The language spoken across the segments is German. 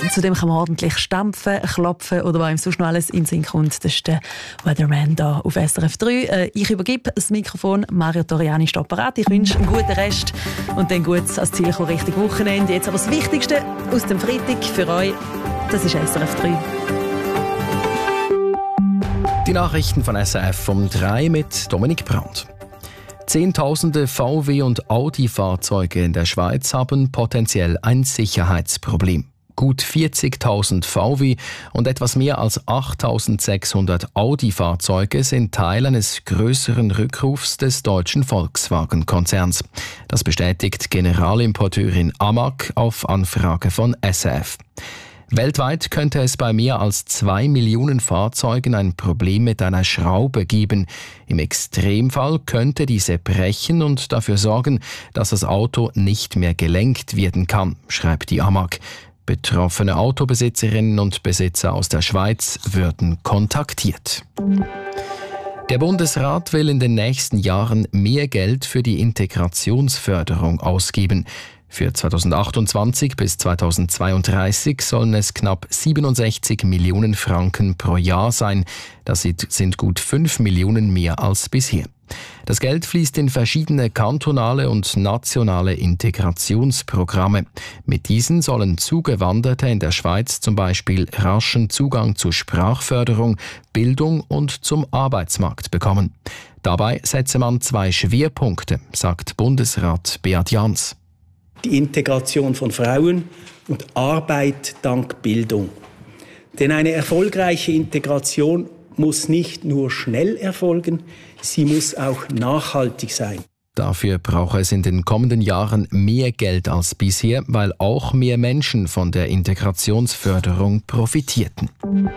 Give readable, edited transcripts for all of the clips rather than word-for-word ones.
Und zudem kann man ordentlich stampfen, klopfen oder was ihm sonst noch alles in den Sinn kommt. Das ist der Weatherman hier auf SRF 3. Ich übergebe das Mikrofon. Mario Toriani ist parat. Ich wünsche einen guten Rest und dann gut ans Ziel kommen, richtig Wochenende. Jetzt aber das Wichtigste aus dem Freitag für euch. Das ist SRF 3. Die Nachrichten von SRF um 3 mit Dominik Brandt. Zehntausende VW- und Audi-Fahrzeuge in der Schweiz haben potenziell ein Sicherheitsproblem. Gut 40.000 VW und etwas mehr als 8.600 Audi-Fahrzeuge sind Teil eines größeren Rückrufs des deutschen Volkswagen-Konzerns. Das bestätigt Generalimporteurin AMAG auf Anfrage von SRF. Weltweit könnte es bei mehr als 2 Millionen Fahrzeugen ein Problem mit einer Schraube geben. Im Extremfall könnte diese brechen und dafür sorgen, dass das Auto nicht mehr gelenkt werden kann, schreibt die AMAG. Betroffene Autobesitzerinnen und Besitzer aus der Schweiz würden kontaktiert. Der Bundesrat will in den nächsten Jahren mehr Geld für die Integrationsförderung ausgeben. Für 2028 bis 2032 sollen es knapp 67 Millionen Franken pro Jahr sein. Das sind gut 5 Millionen mehr als bisher. Das Geld fließt in verschiedene kantonale und nationale Integrationsprogramme. Mit diesen sollen Zugewanderte in der Schweiz zum Beispiel raschen Zugang zu Sprachförderung, Bildung und zum Arbeitsmarkt bekommen. Dabei setze man 2 Schwerpunkte, sagt Bundesrat Beat Jans. Die Integration von Frauen und Arbeit dank Bildung. Denn eine erfolgreiche Integration muss nicht nur schnell erfolgen, sie muss auch nachhaltig sein. Dafür brauche es in den kommenden Jahren mehr Geld als bisher, weil auch mehr Menschen von der Integrationsförderung profitierten.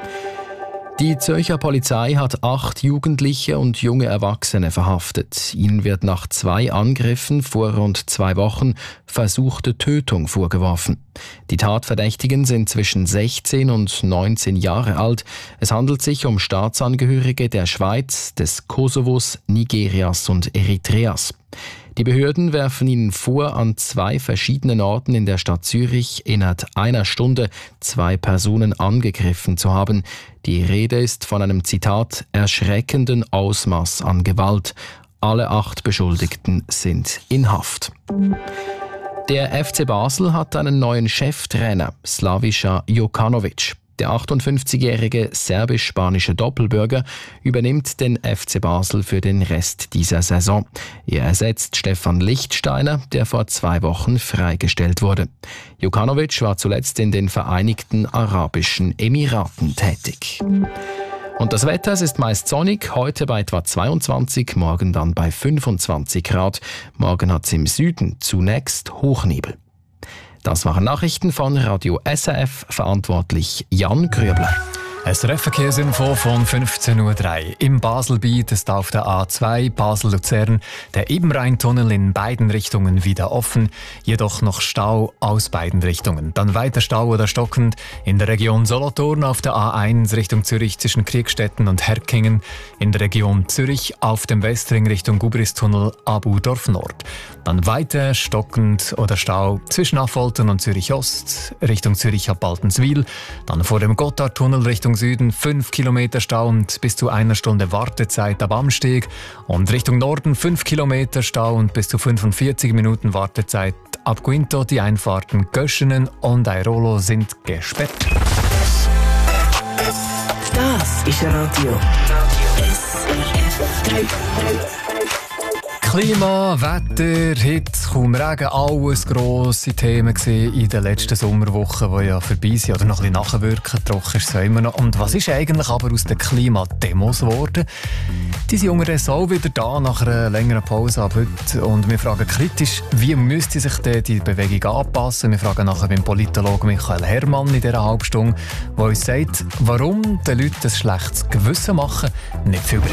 Die Zürcher Polizei hat 8 Jugendliche und junge Erwachsene verhaftet. Ihnen wird nach 2 Angriffen vor rund 2 Wochen versuchte Tötung vorgeworfen. Die Tatverdächtigen sind zwischen 16 und 19 Jahre alt. Es handelt sich um Staatsangehörige der Schweiz, des Kosovos, Nigerias und Eritreas. Die Behörden werfen ihnen vor, an 2 verschiedenen Orten in der Stadt Zürich innerhalb einer Stunde 2 Personen angegriffen zu haben. Die Rede ist von einem, Zitat, erschreckenden Ausmaß an Gewalt. Alle 8 Beschuldigten sind in Haft. Der FC Basel hat einen neuen Cheftrainer, Slaviša Jokanović. Der 58-jährige serbisch-spanische Doppelbürger übernimmt den FC Basel für den Rest dieser Saison. Er ersetzt Stefan Lichtsteiner, der vor 2 Wochen freigestellt wurde. Jokanović war zuletzt in den Vereinigten Arabischen Emiraten tätig. Und das Wetter, es ist meist sonnig, heute bei etwa 22, morgen dann bei 25 Grad. Morgen hat es im Süden zunächst Hochnebel. Das waren Nachrichten von Radio SRF, verantwortlich Jan Grübler. SRF-Verkehrsinfo von 15.03 Uhr. Im Baselbiet ist auf der A2 Basel-Luzern der Ebenrheintunnel in beiden Richtungen wieder offen, jedoch noch Stau aus beiden Richtungen. Dann weiter Stau oder stockend in der Region Solothurn auf der A1 Richtung Zürich zwischen Kriegstetten und Herkingen, in der Region Zürich auf dem Westring Richtung Gubristunnel Abudorf Nord. Dann weiter stockend oder Stau zwischen Affoltern und Zürich Ost Richtung Zürich ab Baltenswil, dann vor dem Gotthardtunnel Richtung Süden 5 Kilometer Stau und bis zu 1 Stunde Wartezeit ab Amsteg und Richtung Norden 5 Kilometer Stau und bis zu 45 Minuten Wartezeit ab Guinto. Die Einfahrten Göschenen und Airolo sind gesperrt. Das ist Radio SRF 3. Klima, Wetter, Hitze, kaum Regen, alles grosse Themen in den letzten Sommerwochen, die ja vorbei sind oder noch ein bisschen nachwirken. Trocken ist es ja immer noch. Und was ist eigentlich aber aus den Klimademos geworden? Die sind unterdessen auch wieder da, nach einer längeren Pause ab heute. Und wir fragen kritisch, wie müsste sich denn die Bewegung anpassen? Wir fragen nachher beim Politologen Michael Herrmann in dieser Halbstunde, der uns sagt, warum den Leuten ein schlechtes Gewissen machen. Nicht viel